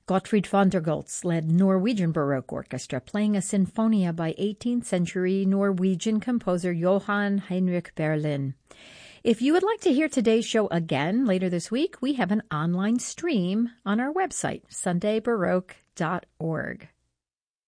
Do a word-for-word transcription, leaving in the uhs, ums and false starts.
Gottfried von der Goltz led Norwegian Baroque Orchestra playing a sinfonia by eighteenth century Norwegian composer Johann Heinrich Berlin. If you would like to hear today's show again later this week, we have an online stream on our website, sunday baroque dot org.